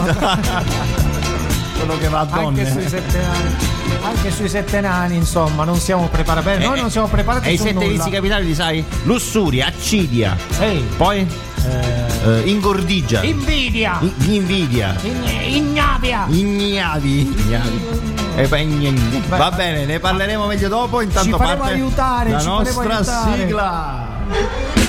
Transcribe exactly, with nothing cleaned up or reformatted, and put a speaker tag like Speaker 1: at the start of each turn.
Speaker 1: quello che va a donne.
Speaker 2: Anche sui sette nani, anche sui sette nani, insomma, non siamo preparati. Beh, noi
Speaker 1: eh,
Speaker 2: non siamo preparati.
Speaker 1: E i
Speaker 2: su
Speaker 1: sette
Speaker 2: nulla.
Speaker 1: vizi capitali li sai? Lussuria, accidia.
Speaker 2: Sì.
Speaker 1: Poi
Speaker 2: Eh,
Speaker 1: eh, ingordigia.
Speaker 2: invidia.
Speaker 1: I- invidia.
Speaker 2: In- ignavia.
Speaker 1: Ignavi. Ignavi. E poi niente.
Speaker 2: Beh,
Speaker 1: Va bene, ne parleremo meglio dopo. Intanto
Speaker 2: ci faremo
Speaker 1: parte
Speaker 2: aiutare,
Speaker 1: la
Speaker 2: ci faremo
Speaker 1: nostra
Speaker 2: aiutare.
Speaker 1: sigla.